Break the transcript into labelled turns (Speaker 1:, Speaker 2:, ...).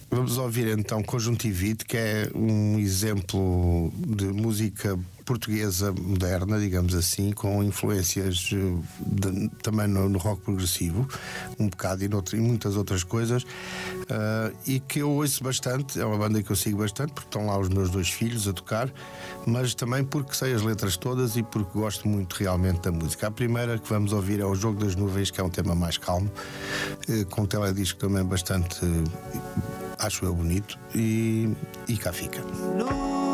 Speaker 1: Vamos ouvir então Conjuntivite, que é um exemplo de música portuguesa moderna, digamos assim, com influências também no rock progressivo, um bocado, e muitas outras coisas, e que eu ouço bastante. É uma banda que eu sigo bastante, porque estão lá os meus 2 filhos a tocar, mas também porque sei as letras todas e porque gosto muito realmente da música. A primeira que vamos ouvir é O Jogo das Nuvens, que é um tema mais calmo, com um teledisco também bastante, acho eu, bonito, e cá fica.